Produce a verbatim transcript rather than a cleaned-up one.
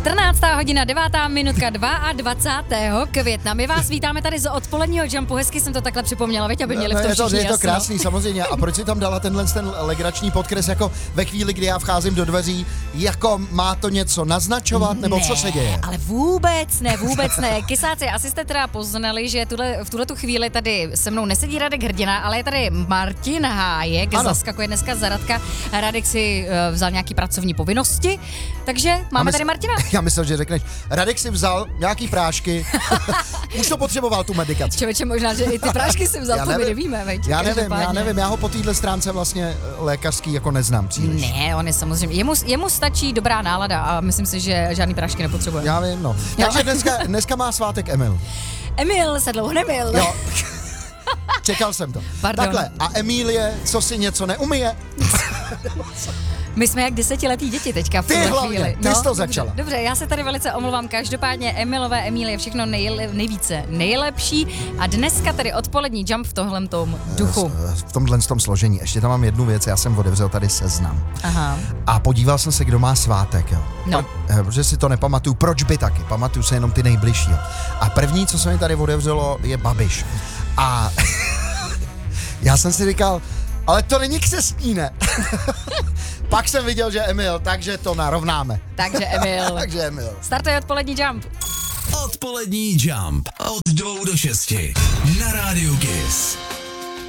čtrnáctá hodina, devátá minutka, dvacátého druhého května. My vás vítáme tady z odpoledního Jumpu. Hezky jsem to takhle připomněla, veď, aby měli v tom je to, všichni je to jasno. krásný, samozřejmě. A proč si tam dala tenhle ten legrační podkres, jako ve chvíli, kdy já vcházím do dveří, jako má to něco naznačovat, nebo ne, co se děje? Ale vůbec ne, vůbec ne. Kysáci, asi jste teda poznali, že tuhle, v tuhletu chvíli tady se mnou nesedí Radek Hrdina, ale je tady Martin Hájek, ano. Zaskakuje dneska za Radka. Radek si uh, vzal nějaký pracovní povinnosti, takže máme mysl, tady Martina. Já myslel, že řekneš, Radek si vzal nějaký prášky, už to potřeboval tu medikaci. Člověče, možná, že i ty prášky si vzal, já to nevím, my nevíme, veď. Já nevím, já nevím, já ho po téhle stránce vlastně lékařský jako neznám příliš. Ne, on je samozřejmě, jemu, jemu stačí dobrá nálada a myslím si, že žádný prášky nepotřebuje. Já vím, no. Takže dneska, dneska má svátek Emil. Emil se dlouho nemil. Jo. Čekal jsem to. Pardon. Takhle, a Emílie, co si něco neumije? My jsme jak desetiletí děti teďka v ty tuhle hlavně, chvíli. ty No, jsi to začala. Dobře, dobře, já se tady velice omlouvám. Každopádně Emilové, Emílie, všechno nejle, nejvíce nejlepší. A dneska tady odpolední Jump v tomhle tom duchu. V tomhle tom složení. Ještě tam mám jednu věc, já jsem otevřel tady seznam. Aha. A podíval jsem se, kdo má svátek, jo. No. Protože si to nepamatuju, proč by taky, pamatuju se jenom ty nejbližší. Jo. A první, co se mi tady otevřelo, je Babiš. A já jsem si říkal, ale to není křestní, ne? Pak jsem viděl, že Emil, takže to narovnáme. Takže Emil. takže Emil. Startuje odpolední Jump. Odpolední Jump od dvou do šesti na rádiu Kiss.